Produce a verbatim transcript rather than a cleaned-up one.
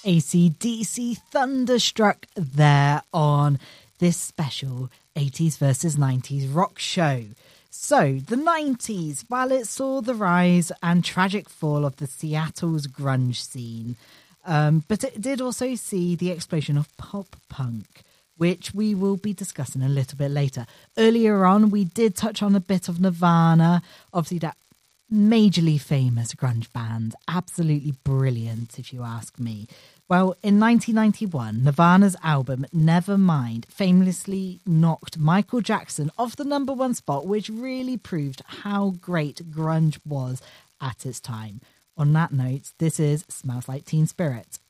A C D C Thunderstruck there on this special eighties versus nineties rock show. So, the nineties, while it saw the rise and tragic fall of the Seattle's grunge scene, um, but it did also see the explosion of pop punk, which we will be discussing a little bit later. Earlier on, we did touch on a bit of Nirvana, obviously that majorly famous grunge band, absolutely brilliant if you ask me. Well, in nineteen ninety-one, Nirvana's album Nevermind famously knocked Michael Jackson off the number one spot, which really proved how great grunge was at its time. On that note, this is Smells Like Teen Spirit.